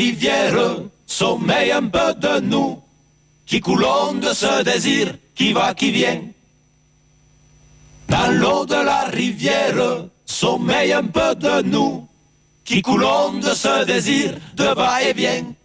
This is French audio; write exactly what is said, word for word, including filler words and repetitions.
rivière, sommeille un peu de nous, qui coulons de ce désir qui va, qui vient. Dans l'eau de la rivière, sommeille un peu de nous, qui coulons de ce désir de va-et-vient.